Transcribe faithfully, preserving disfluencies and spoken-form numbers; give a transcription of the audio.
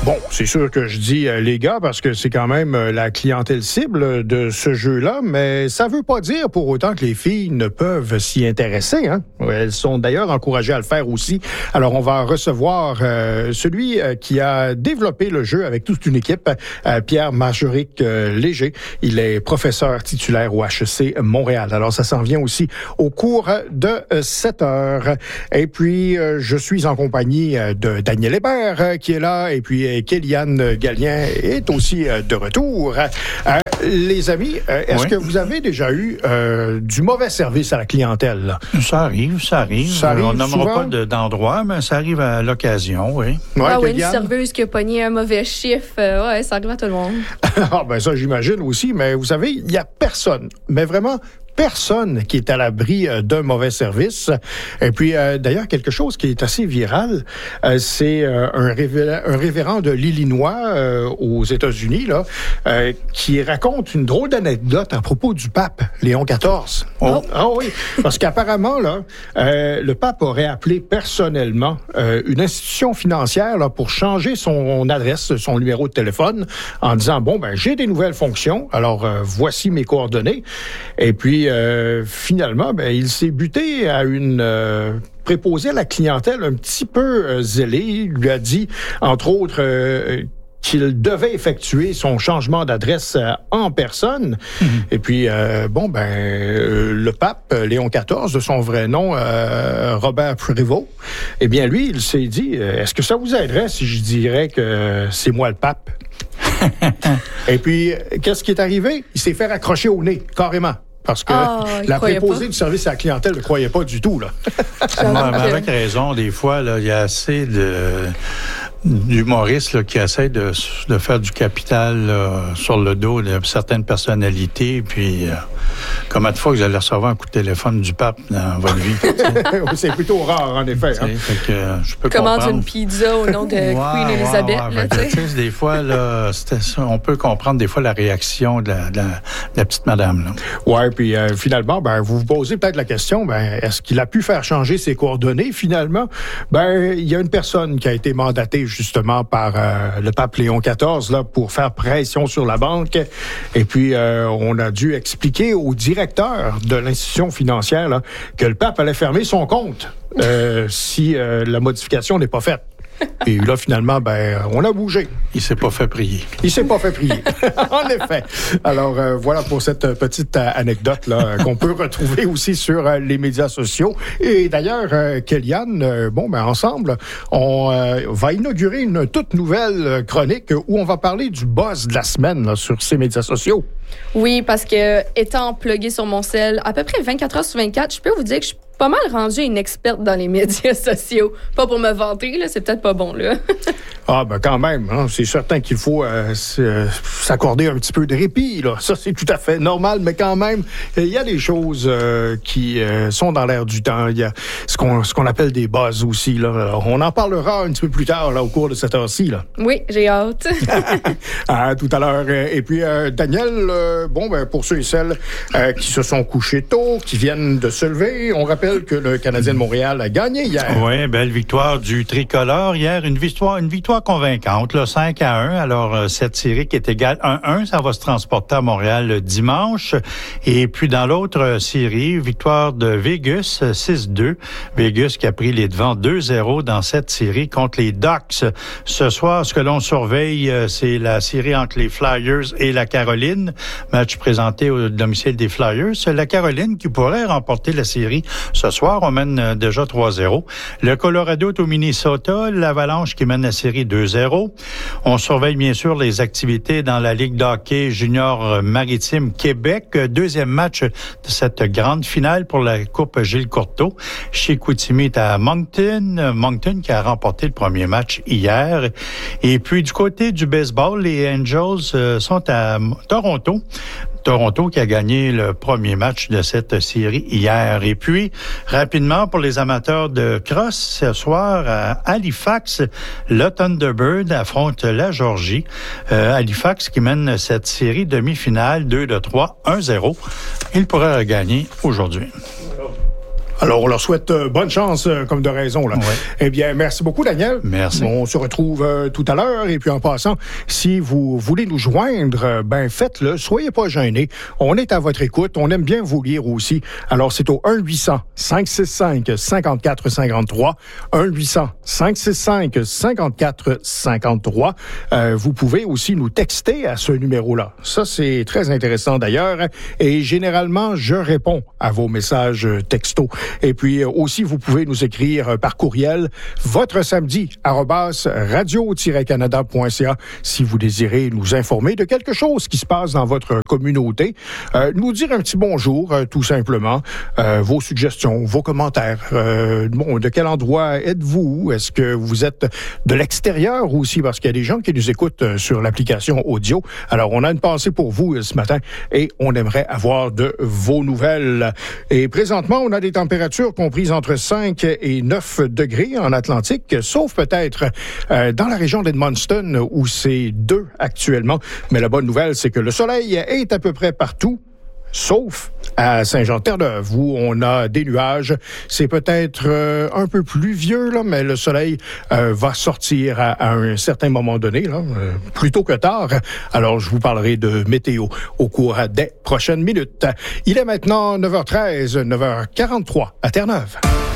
Bon, c'est sûr que je dis euh, les gars parce que c'est quand même euh, la clientèle cible de ce jeu-là, mais ça veut pas dire pour autant que les filles ne peuvent s'y intéresser. Hein? Elles sont d'ailleurs encouragées à le faire aussi. Alors, on va recevoir euh, celui euh, qui a développé le jeu avec toute une équipe, euh, Pierre Marjoric euh, Léger. Il est professeur titulaire au H E C Montréal. Alors, ça s'en vient aussi au cours de euh, sept heures. Et puis, euh, je suis en compagnie euh, de Daniel Hébert euh, qui est là, et puis euh, Kéliane Gallien est aussi euh, de retour. Euh, les amis, euh, est-ce oui. que vous avez déjà eu euh, du mauvais service à la clientèle? Là? Ça arrive, ça arrive. Ça arrive On nommera pas de, d'endroit, mais ça arrive à l'occasion, oui. Ouais, ah oui, une serveuse qui a pogné un mauvais chiffre, euh, ouais, ça arrive à tout le monde. Ah ben ça, j'imagine aussi, mais vous savez, il y a personne, mais vraiment personne qui est à l'abri euh, d'un mauvais service. Et puis, euh, d'ailleurs, quelque chose qui est assez viral, euh, c'est euh, un, révéla- un révérend de l'Illinois euh, aux États-Unis là, euh, qui raconte une drôle d'anecdote à propos du pape Léon quatorze. Oh. Ah oui, parce qu'apparemment, là, euh, le pape aurait appelé personnellement euh, une institution financière là, pour changer son adresse, son numéro de téléphone, en disant, bon, ben j'ai des nouvelles fonctions, alors euh, voici mes coordonnées. Et puis, Euh, finalement, ben, il s'est buté à une euh, préposée à la clientèle un petit peu euh, zélée. Il lui a dit, entre autres, euh, qu'il devait effectuer son changement d'adresse euh, en personne. Mmh. Et puis, euh, bon, ben, euh, le pape Léon quatorze, de son vrai nom, euh, Robert Prévost, eh bien, lui, il s'est dit, euh, est-ce que ça vous aiderait si je dirais que c'est moi le pape? Et puis, qu'est-ce qui est arrivé? Il s'est fait raccrocher au nez, carrément. Parce que oh, la préposée pas. du service à la clientèle ne croyait pas du tout, là. Moi, avec raison, des fois, là, il y a assez de d'humoristes là, qui essaient de, de faire du capital là, sur le dos de certaines personnalités. Puis, euh, combien de fois que vous allez recevoir un coup de téléphone du pape dans votre vie? C'est plutôt rare, en effet. Hein? Fait que, euh, je peux Commande comprendre. une pizza au nom de wow, Queen Elizabeth. Wow, wow. Là, fait que, des fois, là, on peut comprendre des fois la réaction de la, de la, de la petite madame. Là. Oui, puis euh, finalement, ben, vous vous posez peut-être la question, ben, est-ce qu'il a pu faire changer ses coordonnées? Finalement, ben, il y a une personne qui a été mandatée justement par euh, le pape Léon quatorze là, pour faire pression sur la banque. Et puis, euh, on a dû expliquer au directeur de l'institution financière là, que le pape allait fermer son compte euh, si euh, la modification n'est pas faite. Et là, finalement, ben, on a bougé. Il s'est pas fait prier. Il s'est pas fait prier. En effet. Alors, euh, voilà pour cette petite euh, anecdote-là qu'on peut retrouver aussi sur euh, les médias sociaux. Et d'ailleurs, euh, Kéliane, euh, bon, ben, ensemble, on euh, va inaugurer une toute nouvelle chronique où on va parler du buzz de la semaine là, sur ces médias sociaux. Oui, parce que, étant plugué sur mon cell à peu près vingt-quatre heures sur vingt-quatre, je peux vous dire que je suis pas mal rendue une experte dans les médias sociaux. Pas pour me vanter, là, c'est peut-être pas bon, là. Ah, ben quand même, hein, c'est certain qu'il faut euh, s'accorder un petit peu de répit, là. Ça, c'est tout à fait normal, mais quand même, il y a des choses euh, qui euh, sont dans l'air du temps. Il y a ce qu'on, ce qu'on appelle des buzz aussi, là. Alors, on en parlera un petit peu plus tard, là, au cours de cette heure-ci, là. Oui, j'ai hâte. À tout à l'heure. Et puis, euh, Daniel, euh, bon, ben, pour ceux et celles euh, qui se sont couchés tôt, qui viennent de se lever, on rappelle que le Canadien de Montréal a gagné hier. Oui, belle victoire du tricolore hier. Une victoire, une victoire convaincante, là, cinq à un. Alors, euh, cette série qui est égale un un, ça va se transporter à Montréal le dimanche. Et puis, dans l'autre série, victoire de Vegas, six deux. Vegas qui a pris les devants deux zéro dans cette série contre les Ducks. Ce soir, ce que l'on surveille, c'est la série entre les Flyers et la Caroline. Match présenté au domicile des Flyers. C'est la Caroline qui pourrait remporter la série. Ce soir, on mène déjà trois zéro. Le Colorado est au Minnesota, l'Avalanche qui mène la série deux zéro. On surveille bien sûr les activités dans la Ligue d'hockey junior maritime Québec. Deuxième match de cette grande finale pour la Coupe Gilles Courteau. Chicoutimi est à Moncton. Moncton qui a remporté le premier match hier. Et puis du côté du baseball, les Angels sont à Toronto. Toronto qui a gagné le premier match de cette série hier. Et puis, rapidement, pour les amateurs de cross, ce soir, à Halifax, le Thunderbird affronte la Georgie. Euh, Halifax qui mène cette série demi-finale deux de trois, un zéro. Il pourrait gagner aujourd'hui. Alors, on leur souhaite euh, bonne chance, euh, comme de raison. Là. Ouais. Eh bien, merci beaucoup, Daniel. Merci. On se retrouve euh, tout à l'heure. Et puis, en passant, si vous voulez nous joindre, euh, ben faites-le. Soyez pas gênés. On est à votre écoute. On aime bien vous lire aussi. Alors, c'est au un huit cents cinq six cinq cinq quatre cinq trois. un huit cents cinq six cinq cinq quatre cinq trois. Euh, vous pouvez aussi nous texter à ce numéro-là. Ça, c'est très intéressant d'ailleurs. Et généralement, je réponds à vos messages textos. Et puis aussi, vous pouvez nous écrire par courriel votre samedi arobase radio-canada point c a si vous désirez nous informer de quelque chose qui se passe dans votre communauté. Euh, nous dire un petit bonjour, euh, tout simplement. Euh, vos suggestions, vos commentaires. Euh, bon, de quel endroit êtes-vous? Est-ce que vous êtes de l'extérieur aussi? Parce qu'il y a des gens qui nous écoutent sur l'application audio. Alors, on a une pensée pour vous ce matin et on aimerait avoir de vos nouvelles. Et présentement, on a des températures comprises entre cinq et neuf degrés en Atlantique, sauf peut-être euh, dans la région d'Edmundston où c'est deux actuellement. Mais la bonne nouvelle, c'est que le soleil est à peu près partout, sauf à Saint-Jean-Terre-Neuve, où on a des nuages. C'est peut-être euh, un peu pluvieux, là, mais le soleil euh, va sortir à, à un certain moment donné, là, euh, plus tôt que tard. Alors, je vous parlerai de météo au cours des prochaines minutes. Il est maintenant neuf heures treize, neuf heures quarante-trois à Terre-Neuve.